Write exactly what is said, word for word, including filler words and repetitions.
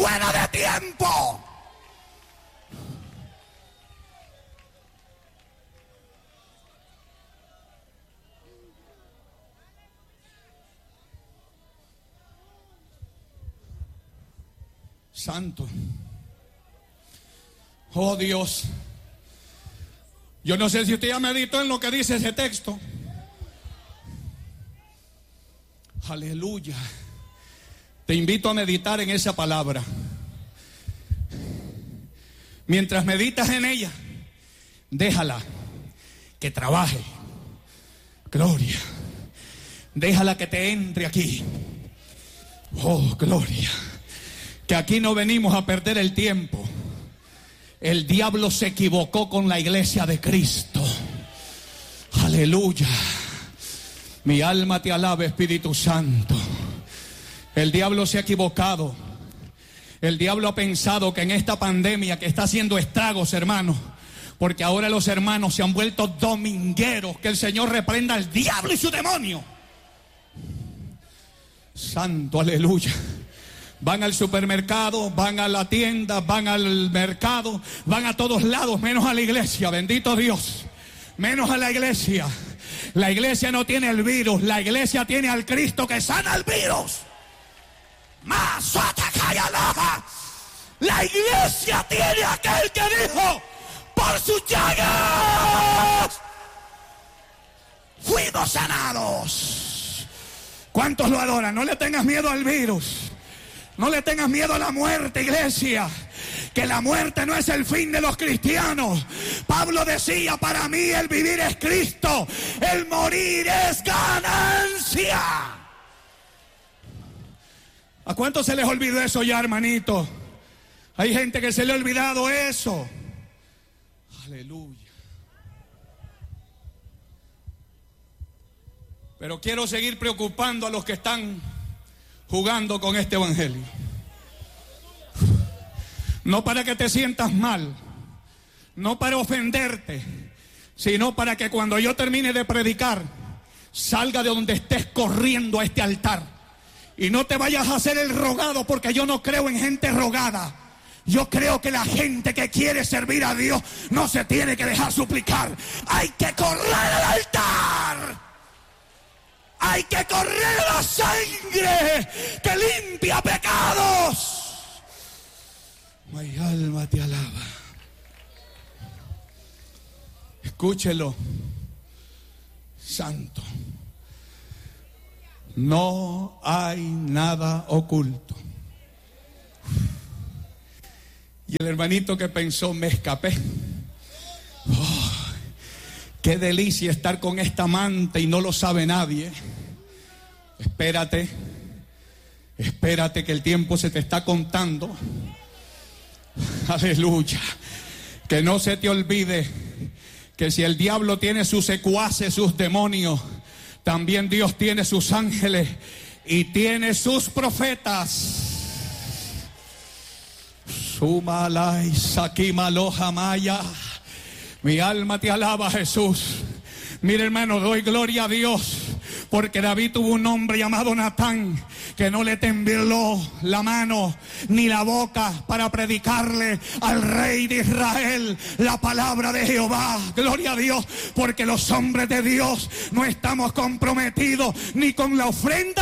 fuera de tiempo. Santo. Oh Dios. Yo no sé si usted ya meditó en lo que dice ese texto. Aleluya. Te invito a meditar en esa palabra. Mientras meditas en ella, déjala que trabaje. Gloria. Déjala que te entre aquí. Oh, gloria. Que aquí no venimos a perder el tiempo. El diablo se equivocó con la iglesia de Cristo. Aleluya. Mi alma te alaba, Espíritu Santo. El diablo se ha equivocado. El diablo ha pensado que en esta pandemia que está haciendo estragos, hermanos, porque ahora los hermanos se han vuelto domingueros, que el Señor reprenda al diablo y su demonio. Santo, aleluya. Van al supermercado, van a la tienda, van al mercado, van a todos lados, menos a la iglesia, bendito Dios. Menos a la iglesia. La iglesia no tiene el virus, la iglesia tiene al Cristo que sana el virus. Más atacayalaja. La iglesia tiene aquel que dijo, por sus llagas fuimos sanados. ¿Cuántos lo adoran? No le tengas miedo al virus. No le tengas miedo a la muerte, iglesia. Que la muerte no es el fin de los cristianos. Pablo decía, para mí el vivir es Cristo, el morir es ganancia. ¿A cuántos se les olvidó eso ya, hermanito? Hay gente que se le ha olvidado eso. Aleluya. Pero quiero seguir preocupando a los que están jugando con este evangelio. No para que te sientas mal, no para ofenderte, sino para que cuando yo termine de predicar, salga de donde estés corriendo a este altar. Y no te vayas a hacer el rogado, porque yo no creo en gente rogada. Yo creo que la gente que quiere servir a Dios no se tiene que dejar suplicar. Hay que correr al altar. Hay que correr la sangre que limpia pecados. Mi alma te alaba. Escúchelo. Santo. No hay nada oculto. Y el hermanito que pensó, me escapé. Oh, qué delicia estar con esta amante y no lo sabe nadie. Espérate, espérate que el tiempo se te está contando. Aleluya. Que no se te olvide que si el diablo tiene sus secuaces, sus demonios, también Dios tiene sus ángeles y tiene sus profetas. Sumalai Sakimaloja Maya. Mi alma te alaba, Jesús. Mira, hermano, doy gloria a Dios, porque David tuvo un hombre llamado Natán que no le tembló la mano ni la boca para predicarle al rey de Israel la palabra de Jehová. Gloria a Dios, porque los hombres de Dios no estamos comprometidos ni con la ofrenda